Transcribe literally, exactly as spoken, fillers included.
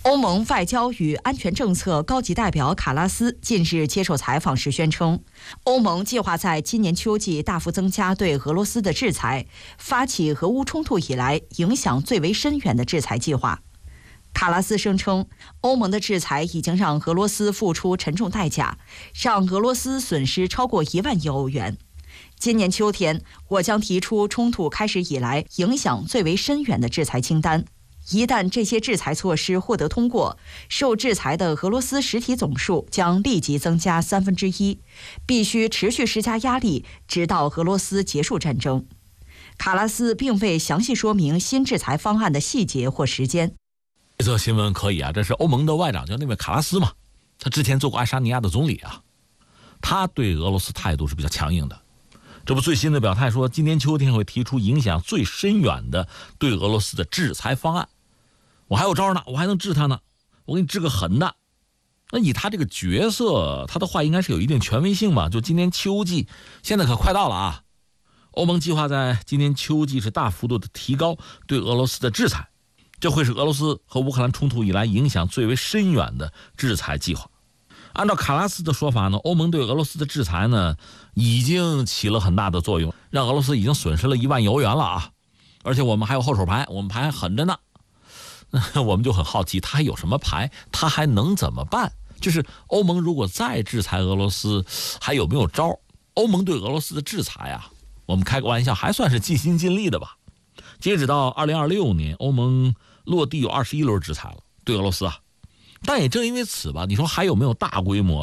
欧盟外交与安全政策高级代表卡拉斯近日接受采访时宣称，欧盟计划在今年秋季大幅增加对俄罗斯的制裁，发起俄乌冲突以来影响最为深远的制裁计划。卡拉斯声称，欧盟的制裁已经让俄罗斯付出沉重代价，让俄罗斯损失超过一万亿欧元。今年秋天，我将提出冲突开始以来影响最为深远的制裁清单。一旦这些制裁措施获得通过，受制裁的俄罗斯实体总数将立即增加三分之一，必须持续施加压力，直到俄罗斯结束战争。卡拉斯并未详细说明新制裁方案的细节或时间。 这则新闻可以啊，这是欧盟的外长，就那位卡拉斯嘛，他之前做过爱沙尼亚的总理啊，他对俄罗斯态度是比较强硬的。这不最新的表态说，今年秋天会提出影响最深远的对俄罗斯的制裁方案。我还有招呢，我还能治他呢，我给你治个狠的。那以他这个角色，他的话应该是有一定权威性嘛。就今年秋季，现在可快到了啊！欧盟计划在今年秋季是大幅度的提高对俄罗斯的制裁，这会是俄罗斯和乌克兰冲突以来影响最为深远的制裁计划。按照卡拉斯的说法呢，欧盟对俄罗斯的制裁呢，已经起了很大的作用，让俄罗斯已经损失了一万亿欧元了啊！而且我们还有后手牌，我们牌还狠着呢。我们就很好奇，他还有什么牌？他还能怎么办？就是欧盟如果再制裁俄罗斯，还有没有招？欧盟对俄罗斯的制裁啊，我们开个玩笑，还算是尽心尽力的吧。截止到二零二六年，欧盟落地有二十一轮制裁了，对俄罗斯啊。但也正因为此吧，你说还有没有大规模